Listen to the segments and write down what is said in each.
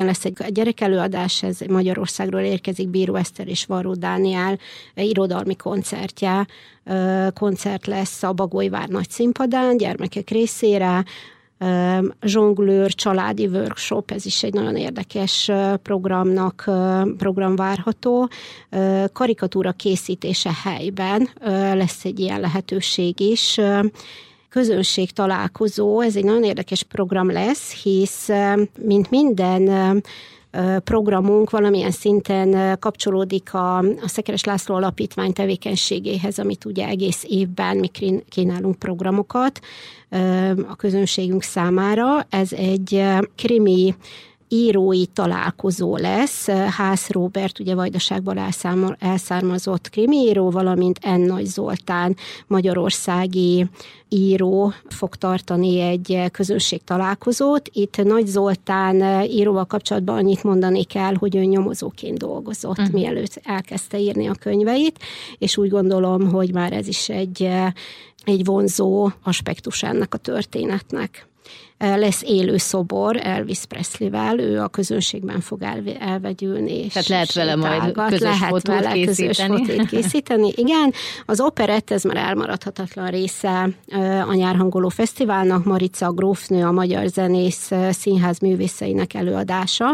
lesz egy gyerekelőadás, ez Magyarországról érkezik, Bíró Eszter és Varró Dániel irodalmi koncertje. Koncert lesz a Bagolyvár nagy színpadán, gyermekek részére, zsonglőr, családi workshop, ez is egy nagyon érdekes program várható. Karikatúra készítése helyben lesz egy ilyen lehetőség is. Közönség találkozó, ez egy nagyon érdekes program lesz, hisz mint minden programunk valamilyen szinten kapcsolódik a Szekeres László Alapítvány tevékenységéhez, amit ugye egész évben mi kínálunk programokat a közönségünk számára. Ez egy krimi írói találkozó lesz. Hász Róbert, ugye Vajdaságból elszármazott krimiíró, valamint N. Nagy Zoltán, magyarországi író fog tartani egy közönség találkozót. Itt Nagy Zoltán íróval kapcsolatban annyit mondani kell, hogy ő nyomozóként dolgozott, mielőtt elkezdte írni a könyveit, és úgy gondolom, hogy már ez is egy vonzó aspektus ennek a történetnek. Lesz élő szobor Elvis Presleyvel, ő a közönségben fog elvegyülni. Tehát lehet vele majd közös fotót készíteni. Igen, az operett, ez már elmaradhatatlan része a Nyárhangoló Fesztiválnak, Marica grófnő, a magyar zenész színház művészeinek előadása.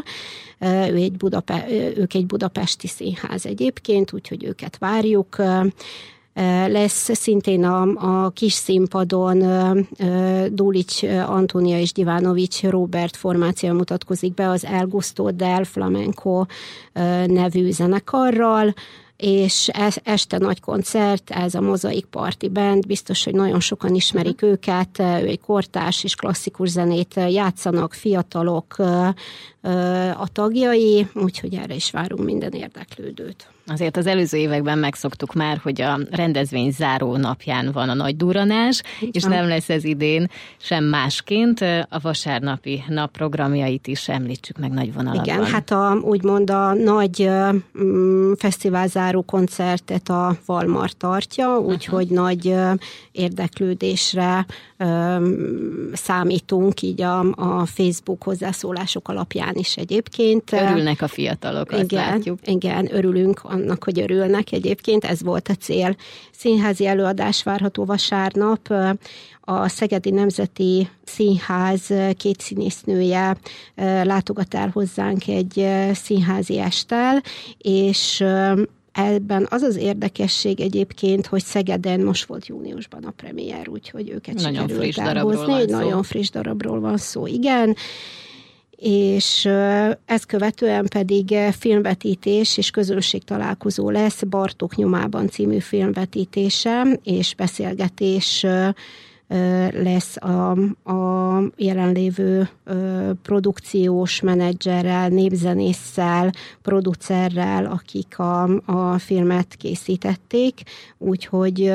Ők egy budapesti színház egyébként, úgyhogy őket várjuk. Lesz szintén a kis színpadon Dulics Antónia és Divánovics Róbert formáció mutatkozik be az El Gusto del Flamenco nevű zenekarral, és este nagy koncert, ez a Mozaik Party Band, biztos, hogy nagyon sokan ismerik őket, ő egy kortárs és klasszikus zenét játszanak, fiatalok a tagjai, úgyhogy erre is várunk minden érdeklődőt. Azért az előző években megszoktuk már, hogy a rendezvény záró napján van a nagy durranás, és nem lesz ez idén sem másként. A vasárnapi nap programjait is említsük meg nagy vonalakban. Igen, hát úgymond a nagy fesztiválzáró koncertet a Valmar tartja, úgyhogy nagy érdeklődésre számítunk így a Facebook hozzászólások alapján is egyébként. Örülnek a fiatalok, azt látjuk. Igen, örülünk annak, hogy örülnek egyébként, ez volt a cél. Színházi előadás várható vasárnap, a Szegedi Nemzeti Színház két színésznője látogat el hozzánk egy színházi esttel, és ebben az az érdekesség egyébként, hogy Szegeden most volt júniusban a premier, úgyhogy őket sikerült elhozni. Nagyon friss darabról van szó, igen. És ezt követően pedig filmvetítés és közönségtalálkozó lesz, Bartók nyomában című filmvetítése, és beszélgetés lesz a jelenlévő produkciós menedzserrel, népzenésszel, producerrel, akik a filmet készítették, úgyhogy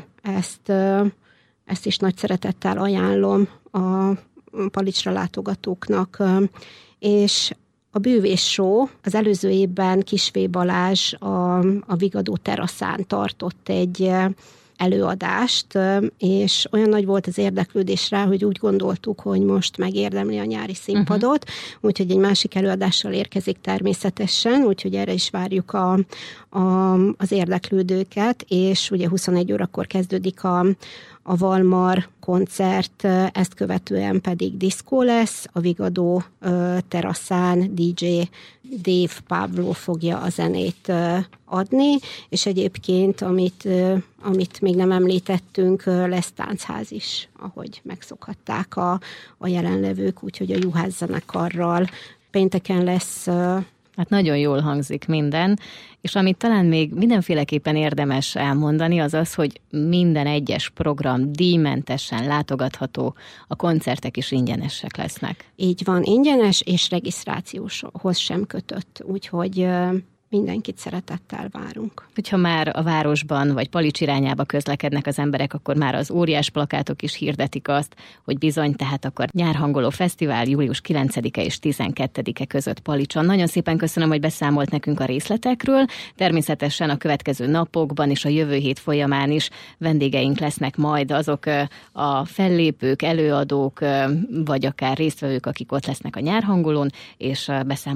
ezt is nagy szeretettel ajánlom a Palicsra látogatóknak, és a Bűvés Show az előző évben Kisvé Balázs a Vigadó teraszán tartott egy előadást, és olyan nagy volt az érdeklődés rá, hogy úgy gondoltuk, hogy most megérdemli a nyári színpadot, úgyhogy egy másik előadással érkezik természetesen, úgyhogy erre is várjuk az érdeklődőket, és ugye 21 órakor kezdődik a Valmar koncert, ezt követően pedig diszkó lesz, a Vigadó teraszán DJ Dave Pablo fogja a zenét adni, és egyébként, amit még nem említettünk, lesz táncház is, ahogy megszokhatták a jelenlevők, úgyhogy a Juhász zenekarral pénteken lesz. Hát nagyon jól hangzik minden, és amit talán még mindenféleképpen érdemes elmondani, az az, hogy minden egyes program díjmentesen látogatható, a koncertek is ingyenesek lesznek. Így van, ingyenes és regisztrációhoz sem kötött, úgyhogy mindenkit szeretettel várunk. Hogyha már a városban vagy Palics irányába közlekednek az emberek, akkor már az óriás plakátok is hirdetik azt, hogy bizony, tehát akkor Nyárhangoló Fesztivál július 9-e és 12-e között Palicson. Nagyon szépen köszönöm, hogy beszámolt nekünk a részletekről. Természetesen a következő napokban és a jövő hét folyamán is vendégeink lesznek majd azok a fellépők, előadók, vagy akár résztvevők, akik ott lesznek a Nyárhangolón, és beszámolnak